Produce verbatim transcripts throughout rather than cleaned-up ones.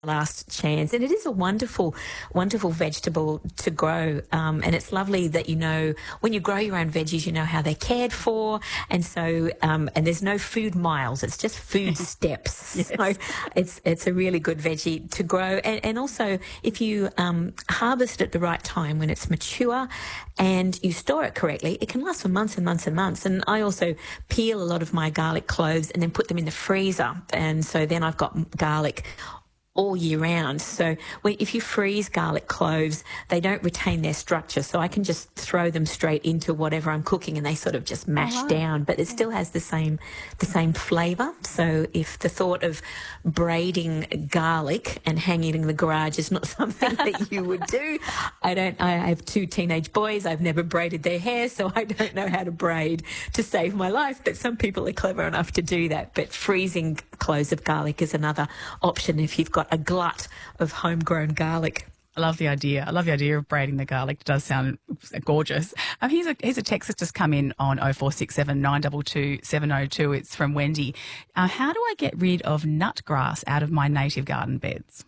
last chance, and it is a wonderful wonderful vegetable to grow, um, and it's lovely that you know when you grow your own veggies you know how they're cared for, and so um, and there's no food miles, it's just food steps. Yes. So it's it's a really good veggie to grow, and, and also if you um, harvest at the right time when it's mature and you store it correctly, it can last for months and months and months. And I also peel a lot of my garlic cloves and then put them in the freezer, and so then I've got garlic all year round. So when, if you freeze garlic cloves, they don't retain their structure. So I can just throw them straight into whatever I'm cooking and they sort of just mash Oh, wow. down, but it still has the same the same flavour. So if the thought of braiding garlic and hanging it in the garage is not something that you would do, I don't, I have two teenage boys. I've never braided their hair, so I don't know how to braid to save my life, but some people are clever enough to do that. But freezing cloves of garlic is another option if you've got a glut of homegrown garlic. I love the idea. I love the idea of braiding the garlic. It does sound gorgeous. Um, here's a here's a text that's just come in on oh four six seven, nine two two, seven oh two. It's from Wendy. Uh, how do I get rid of nut grass out of my native garden beds?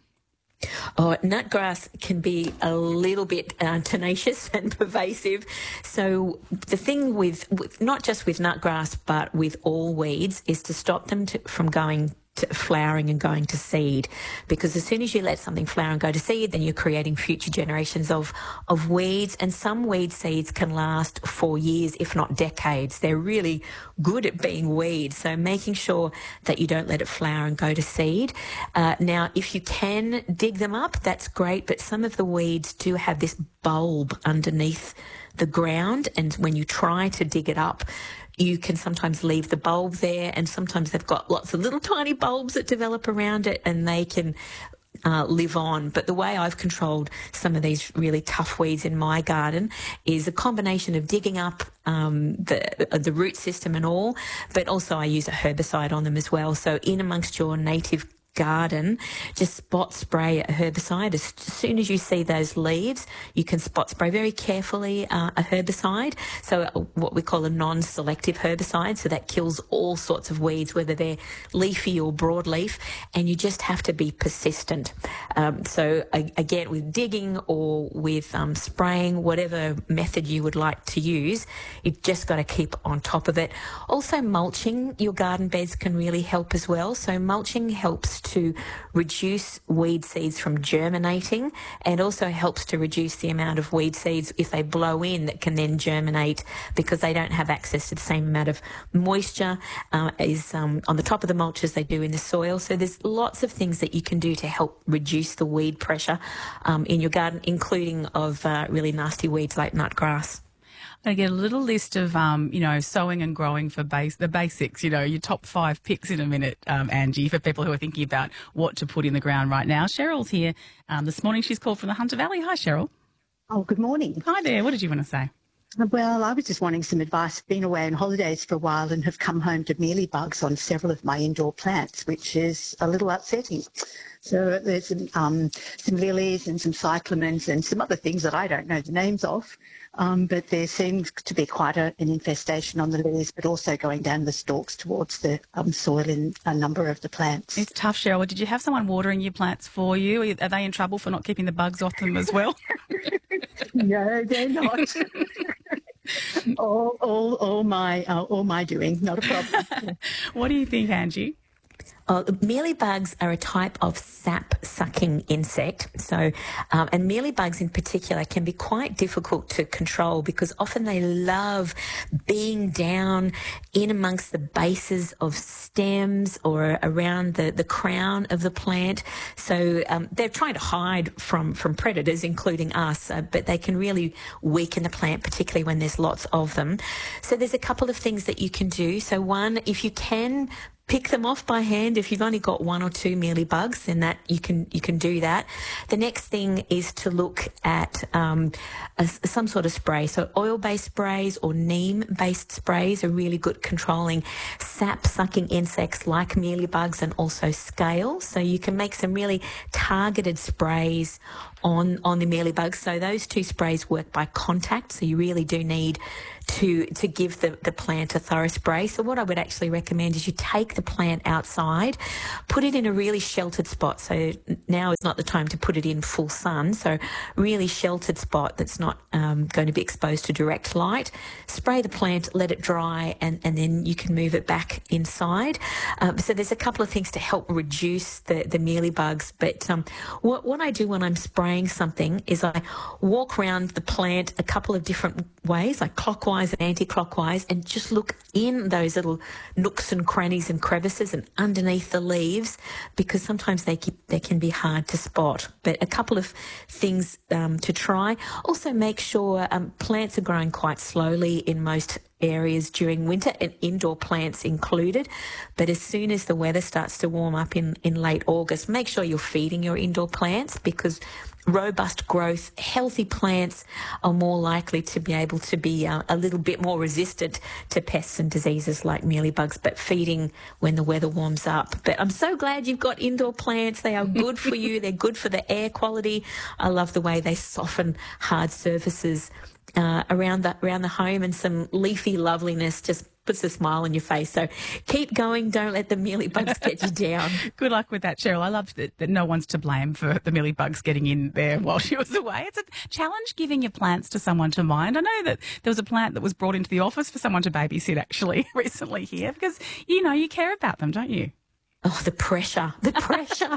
Oh, nutgrass can be a little bit uh, tenacious and pervasive. So the thing with, with not just with nutgrass, but with all weeds, is to stop them to, from going to flowering and going to seed, because as soon as you let something flower and go to seed, then you're creating future generations of of weeds, and some weed seeds can last for years, if not decades. They're really good at being weeds, so making sure that you don't let it flower and go to seed. Uh, now, if you can dig them up, that's great, but some of the weeds do have this bulb underneath the ground, and when you try to dig it up, you can sometimes leave the bulb there, and sometimes they've got lots of little tiny bulbs that develop around it, and they can uh, live on. But the way I've controlled some of these really tough weeds in my garden is a combination of digging up um, the the root system and all, but also I use a herbicide on them as well. So in amongst your native garden, just spot spray a herbicide. As soon as you see those leaves, you can spot spray very carefully uh, a herbicide, so what we call a non-selective herbicide, so that kills all sorts of weeds, whether they're leafy or broadleaf, and you just have to be persistent. Um, so again, with digging or with um, spraying, whatever method you would like to use, you've just got to keep on top of it. Also, mulching your garden beds can really help as well. So mulching helps to reduce weed seeds from germinating, and also helps to reduce the amount of weed seeds if they blow in that can then germinate, because they don't have access to the same amount of moisture uh, is um, on the top of the mulch as they do in the soil. So there's lots of things that you can do to help reduce the weed pressure um, in your garden, including of uh, really nasty weeds like nutgrass. I get a little list of, um, you know, sowing and growing for base the basics, you know, your top five picks in a minute, um, Angie, for people who are thinking about what to put in the ground right now. Cheryl's here um, this morning. She's called from the Hunter Valley. Hi, Cheryl. Oh, good morning. Hi there. What did you want to say? Well, I was just wanting some advice. I've been away on holidays for a while and have come home to mealybugs on several of my indoor plants, which is a little upsetting. So there's some, um, some lilies and some cyclamens and some other things that I don't know the names of. Um, but there seems to be quite a, an infestation on the lilies, but also going down the stalks towards the um, soil in a number of the plants. It's tough, Cheryl. Did you have someone watering your plants for you? Are they in trouble for not keeping the bugs off them as well? No, they're not. all, all, all my, uh, all my doing, not a problem. What do you think, Angie? Uh, mealybugs are a type of sap-sucking insect. So, um, and mealybugs in particular can be quite difficult to control, because often they love being down in amongst the bases of stems or around the, the crown of the plant. So um, they're trying to hide from, from predators, including us, uh, but they can really weaken the plant, particularly when there's lots of them. So there's a couple of things that you can do. So one, if you can pick them off by hand. If you've only got one or two mealybugs, then that you can you can do that. The next thing is to look at um, a, some sort of spray. So oil-based sprays or neem-based sprays are really good controlling sap-sucking insects like mealybugs and also scales. So you can make some really targeted sprays on, on the mealybugs. So those two sprays work by contact, so you really do need to to give the, the plant a thorough spray. So what I would actually recommend is you take the plant outside, put it in a really sheltered spot. So now is not the time to put it in full sun, so really sheltered spot that's not um, going to be exposed to direct light. Spray the plant, let it dry, and, and then you can move it back inside. Um, so there's a couple of things to help reduce the, the mealybugs. But um, what, what I do when I'm spraying something is I walk around the plant a couple of different ways, like clockwise and anti-clockwise, and just look in those little nooks and crannies and crevices and underneath the leaves, because sometimes they keep, they can be hard to spot. But a couple of things um, to try. Also make sure um, plants are growing quite slowly in most areas during winter, and indoor plants included. But as soon as the weather starts to warm up in, in late August, make sure you're feeding your indoor plants, because robust growth, healthy plants are more likely to be able to be uh, a little bit more resistant to pests and diseases like mealybugs, but feeding when the weather warms up. But I'm so glad you've got indoor plants. They are good for you. They're good for the air quality. I love the way they soften hard surfaces uh, around the, around the home, and some leafy loveliness just puts a smile on your face. So keep going. Don't let the mealybugs get you down. Good luck with that, Cheryl. I love that, that no one's to blame for the mealybugs getting in there while she was away. It's a challenge giving your plants to someone to mind. I know that there was a plant that was brought into the office for someone to babysit actually recently here, because, you know, you care about them, don't you? Oh, the pressure, the pressure.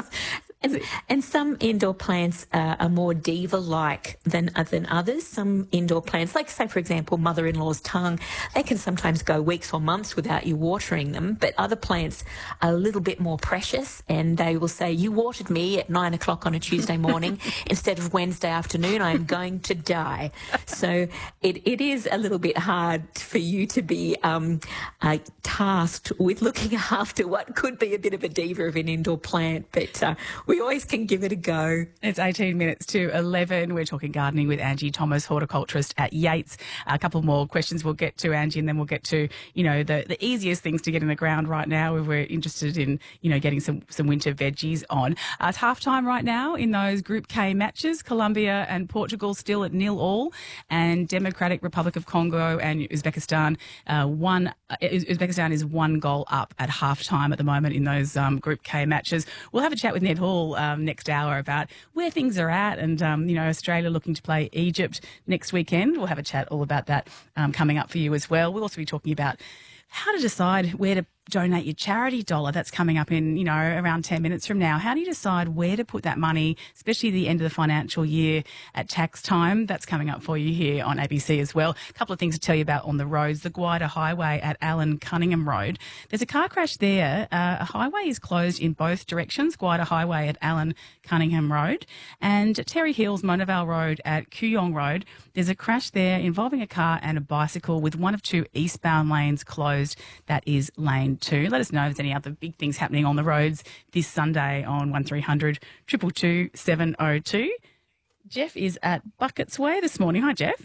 and, and some indoor plants uh, are more diva-like than, uh, than others. Some indoor plants, like, say, for example, mother-in-law's tongue, they can sometimes go weeks or months without you watering them. But other plants are a little bit more precious, and they will say, you watered me at nine o'clock on a Tuesday morning instead of Wednesday afternoon. I am going to die. So it, it is a little bit hard for you to be um, uh, tasked with looking after what could be a bit of a diva of an indoor plant, but uh, we always can give it a go. It's eighteen minutes to eleven. We're talking gardening with Angie Thomas, horticulturist at Yates. A couple more questions we'll get to, Angie, and then we'll get to, you know, the, the easiest things to get in the ground right now if we're interested in, you know, getting some, some winter veggies on. Uh, it's half time right now in those Group K matches. Colombia and Portugal still at nil all, and Democratic Republic of Congo and Uzbekistan, uh, one, uh, Uzbekistan is one goal up at half time at the moment in those um, Group K matches. We'll have a chat with Ned Hall um, next hour about where things are at, and, um, you know, Australia looking to play Egypt next weekend. We'll have a chat all about that um, coming up for you as well. We'll also be talking about how to decide where to donate your charity dollar. That's coming up in, you know, around ten minutes from now. How do you decide where to put that money, especially at the end of the financial year at tax time? That's coming up for you here on A B C as well. A couple of things to tell you about on the roads. The Guida Highway at Allen Cunningham Road. There's a car crash there. Uh, a highway is closed in both directions. Guida Highway at Allen Cunningham Road, and Terry Hills Monavale Road at Kooyong Road. There's a crash there involving a car and a bicycle, with one of two eastbound lanes closed. That is lane two. Let us know if there's any other big things happening on the roads this Sunday on one three hundred two two two seven oh two. Jeff is at Buckets Way this morning. Hi, Jeff.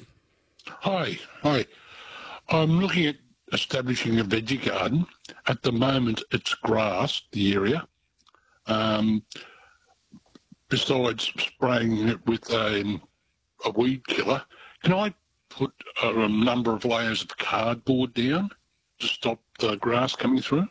Hi, hi. I'm looking at establishing a veggie garden. At the moment, it's grass, the area. Um, besides spraying it with a, a weed killer, can I put a, a number of layers of cardboard down to stop the grass coming through?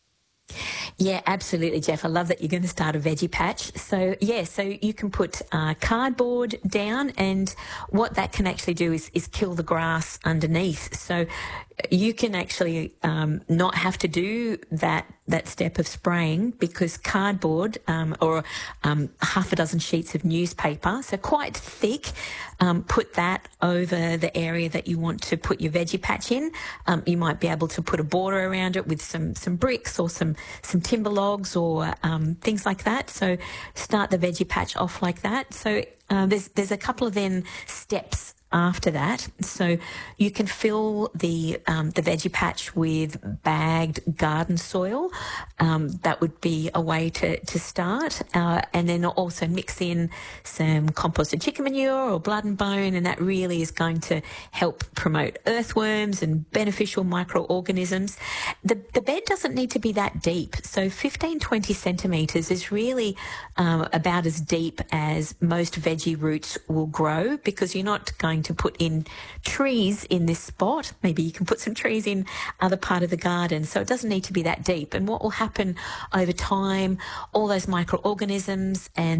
Yeah, absolutely, Jeff. I love that you're going to start a veggie patch. So, yeah, so you can put uh, cardboard down, and what that can actually do is, is kill the grass underneath. So you can actually um, not have to do that that step of spraying, because cardboard um, or um, half a dozen sheets of newspaper, so quite thick, um, put that over the area that you want to put your veggie patch in. Um, you might be able to put a border around it with some, some bricks or some, some timber logs or um, things like that. So start the veggie patch off like that. So uh, there's, there's a couple of then steps after that. So you can fill the um, the veggie patch with bagged garden soil. Um, that would be a way to, to start. Uh, and then also mix in some composted chicken manure or blood and bone, and that really is going to help promote earthworms and beneficial microorganisms. The, the bed doesn't need to be that deep. So fifteen, twenty centimetres is really um, about as deep as most veggie roots will grow, because you're not going to put in trees in this spot. Maybe you can put some trees in other part of the garden, so it doesn't need to be that deep. And what will happen over time, all those microorganisms and